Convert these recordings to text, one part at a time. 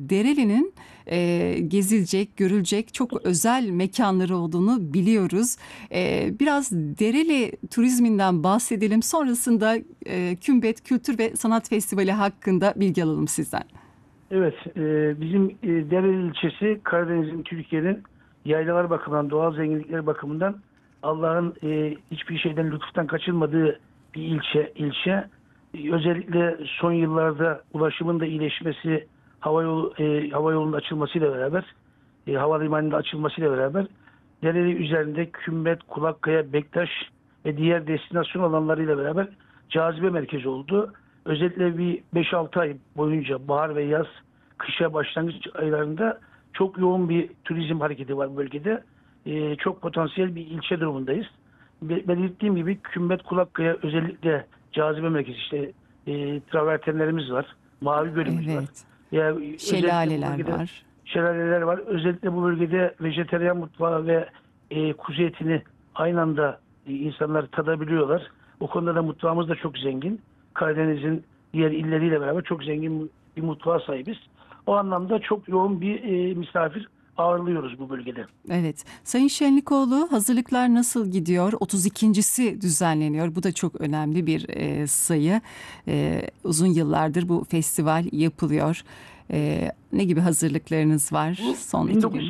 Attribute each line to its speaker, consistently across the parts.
Speaker 1: Dereli'nin gezilecek, görülecek çok özel mekanları olduğunu biliyoruz. Biraz Dereli turizminden bahsedelim. Sonrasında Kümbet Kültür ve Sanat Festivali hakkında bilgi alalım sizden.
Speaker 2: Evet, bizim Dereli ilçesi Karadeniz'in, Türkiye'nin yaylalar bakımından, doğal zenginlikleri bakımından Allah'ın hiçbir şeyden lütuftan kaçırmadığı bir ilçe. Özellikle son yıllarda ulaşımın da iyileşmesi, hava yolunun açılmasıyla beraber, havalimanının açılmasıyla beraber Dereli üzerinde Kümbet, Kulakkaya, Bektaş ve diğer destinasyon alanlarıyla beraber cazibe merkezi oldu. Özellikle bir 5-6 ay boyunca bahar ve yaz, kışa başlangıç aylarında çok yoğun bir turizm hareketi var bölgede. Çok potansiyel bir ilçe durumundayız. Belirttiğim gibi Kümbet Kulakkaya özellikle cazibe merkezi, işte travertenlerimiz var, mavi gölümüz var.
Speaker 1: Evet.
Speaker 2: Özellikle bu
Speaker 1: Şelaleler
Speaker 2: bölgede
Speaker 1: var.
Speaker 2: şelaleler var. Özellikle bu bölgede vejeteryan mutfağı ve kuzu etini aynı anda insanlar tadabiliyorlar. O konuda da mutfağımız da çok zengin. Karadeniz'in diğer illeriyle beraber çok zengin bir mutfağa sahibiz. O anlamda çok yoğun bir misafir ağırlıyoruz bu bölgede.
Speaker 1: Evet. Sayın Şenlikoğlu, hazırlıklar nasıl gidiyor? 32.si düzenleniyor. Bu da çok önemli bir sayı. Uzun yıllardır bu festival yapılıyor. Ne gibi hazırlıklarınız var
Speaker 2: Bu
Speaker 1: son 2 gün?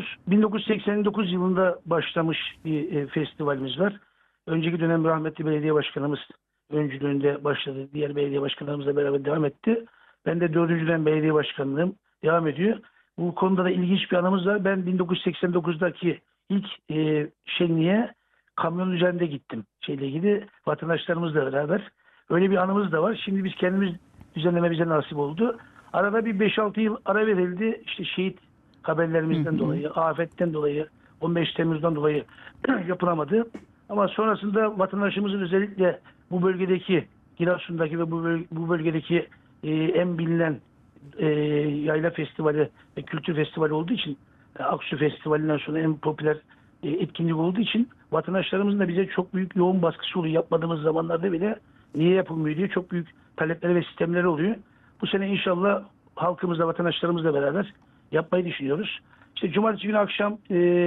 Speaker 2: 1989 yılında başlamış bir festivalimiz var. Önceki dönem rahmetli belediye başkanımız öncülüğünde başladı. Diğer belediye başkanlarımızla beraber devam etti. Ben de dördüncü dönem belediye başkanlığım devam ediyor. Bu konuda da ilginç bir anımız var. Ben 1989'daki ilk şenliğe kamyon üzerinde gittim. Şeyle ilgili vatandaşlarımızla beraber. Öyle bir anımız da var. Şimdi biz kendimiz düzenleme bize nasip oldu. Arada bir 5-6 yıl ara verildi. İşte şehit
Speaker 1: Hı
Speaker 2: haberlerimizden
Speaker 1: hı.
Speaker 2: dolayı, afetten dolayı, 15 Temmuz'dan dolayı yapılamadı. Ama sonrasında vatandaşımızın özellikle bu bölgedeki, Giresun'daki ve bu bölgedeki en bilinen yayla festivali ve kültür festivali olduğu için, Aksu Festivali'nden sonra en popüler etkinlik olduğu için vatandaşlarımızın da bize çok büyük yoğun baskısı oluyor. Yapmadığımız zamanlarda bile niye yapılmıyor diye çok büyük talepleri ve sistemleri oluyor. Bu sene inşallah halkımızla, vatandaşlarımızla beraber yapmayı düşünüyoruz. İşte cumartesi günü akşam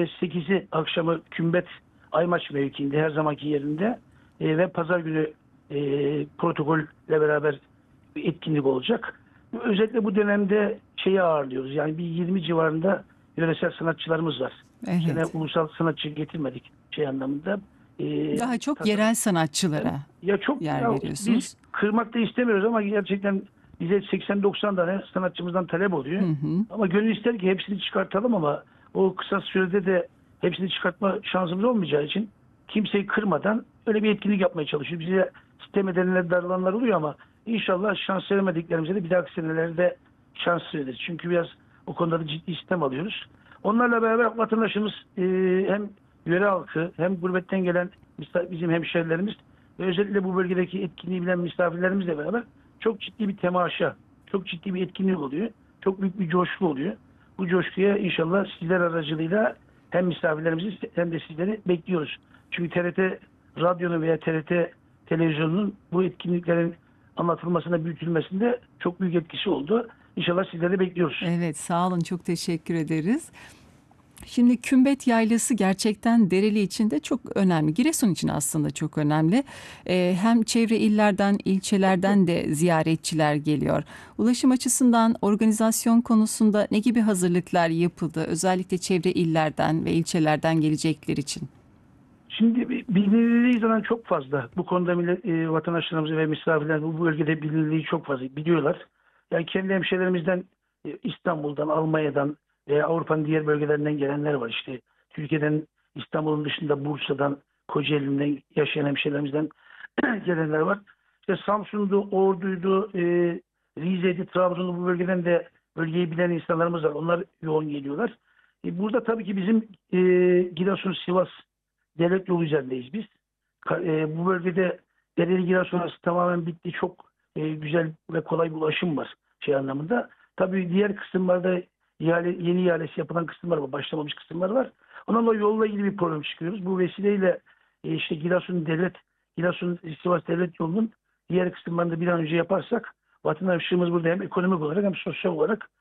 Speaker 2: 8'i akşamı Kümbet Aymaç mevkiinde, her zamanki yerinde, ve pazar günü protokolle beraber bir etkinlik olacak. Özellikle bu dönemde şeyi ağırlıyoruz. Yani bir 20 civarında yöresel sanatçılarımız var. Bu sene
Speaker 1: Evet.
Speaker 2: ulusal sanatçı getirmedik şey anlamında.
Speaker 1: Daha çok
Speaker 2: Tasarım.
Speaker 1: yerel sanatçılara
Speaker 2: Ya
Speaker 1: yer
Speaker 2: biz
Speaker 1: veriyorsunuz.
Speaker 2: kırmak da istemiyoruz ama gerçekten bize 80-90 tane sanatçımızdan talep oluyor.
Speaker 1: Hı hı.
Speaker 2: Ama gönül ister ki hepsini çıkartalım ama o kısa sürede de hepsini çıkartma şansımız olmayacağı için kimseyi kırmadan öyle bir etkinlik yapmaya çalışıyoruz. Bize sitem edenler, darılanlar oluyor ama inşallah şans veremediklerimize de bir dahaki senelerde şans veririz. Çünkü biraz o konuda da ciddi sistem alıyoruz. Onlarla beraber vatandaşımız, hem yöre halkı hem gurbetten gelen bizim hemşehrilerimiz ve özellikle bu bölgedeki etkinliği bilen misafirlerimizle beraber çok ciddi bir temaşa, çok ciddi bir etkinlik oluyor. Çok büyük bir coşku oluyor. Bu coşkuya inşallah sizler aracılığıyla hem misafirlerimizi hem de sizleri bekliyoruz. Çünkü TRT Radyo'nun veya TRT Televizyonu'nun bu etkinliklerin anlatılmasına, büyütülmesinde çok büyük etkisi oldu. İnşallah sizleri bekliyoruz.
Speaker 1: Evet, sağ olun. Çok teşekkür ederiz. Şimdi Kümbet Yaylası gerçekten Dereli için de çok önemli. Giresun için aslında çok önemli. Hem çevre illerden, ilçelerden de ziyaretçiler geliyor. Ulaşım açısından organizasyon konusunda ne gibi hazırlıklar yapıldı? Özellikle çevre illerden ve ilçelerden gelecekler için.
Speaker 2: Şimdi bilinirliği zaten çok fazla. Bu konuda vatandaşlarımız ve misafirler bu bölgede bilinirliği çok fazla biliyorlar. Yani kendi hemşehrilerimizden, İstanbul'dan, Almanya'dan veya Avrupa'nın diğer bölgelerinden gelenler var. İşte Türkiye'den, İstanbul'un dışında Bursa'dan, Kocaeli'nden yaşayan hemşehrilerimizden gelenler var. İşte Samsun'du, Ordu'ydu, Rize'di, Trabzon'du, bu bölgeden de bölgeyi bilen insanlarımız var. Onlar yoğun geliyorlar. Burada tabii ki bizim Giresun, Sivas devlet yolu üzerindeyiz biz. Bu bölgede Dereli Giresun arası tamamen bitti. Çok güzel ve kolay bir ulaşım var şey anlamında. Tabii diğer kısımlarda yeni ihalesi yapılan kısımlar var. Başlamamış kısımlar var. Onlarla yolla ilgili bir problem çıkıyoruz. Bu vesileyle işte Giresun Sivas devlet yolunun diğer kısımlarını da bir an önce yaparsak vatandaşlarımız burada hem ekonomik olarak hem sosyal olarak